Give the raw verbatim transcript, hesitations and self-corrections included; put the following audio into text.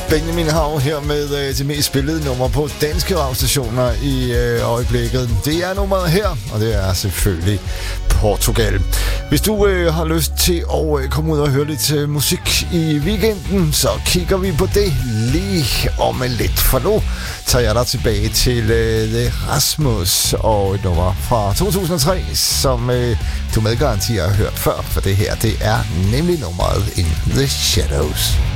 Benjamin Hav her med øh, det mest spillede nummer på danske radiostationer i øh, øjeblikket. Det er nummeret her, og det er selvfølgelig Portugal. Hvis du øh, har lyst til at øh, komme ud og høre lidt øh, musik i weekenden, så kigger vi på det lige om lidt. For nu tager jeg dig tilbage til øh, The Rasmus og et nummer fra to tusind og tre, som øh, du med garanti har hørt før, for det her, det er nemlig nummeret In The Shadows.